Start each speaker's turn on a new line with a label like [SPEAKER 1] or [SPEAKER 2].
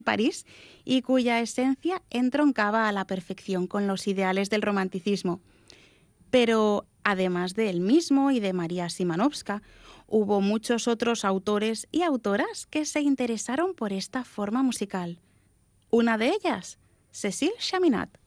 [SPEAKER 1] París y cuya esencia entroncaba a la perfección con los ideales del romanticismo. Pero, además de él mismo y de María Simanovska, hubo muchos otros autores y autoras que se interesaron por esta forma musical. Una de ellas, Cécile Chaminade.